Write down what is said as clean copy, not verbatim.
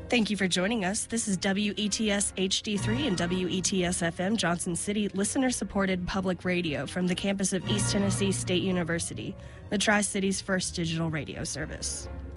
Thank you for joining us. This is WETS HD3 and WETS FM Johnson City, listener-supported public radio from the campus of East Tennessee State University, the Tri-City's first digital radio service.